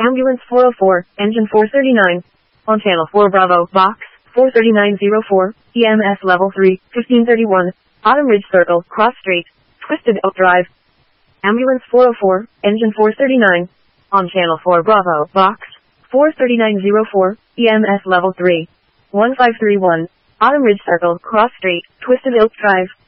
Ambulance 404, engine 439. On channel 4 Bravo, box 43904, EMS level 3, 1531, Autumn Ridge Circle, cross straight, Twisted Oak Drive. Ambulance 404, engine 439. On channel 4 Bravo, box 43904, EMS level 3, 1531, Autumn Ridge Circle, cross straight, Twisted Oak Drive.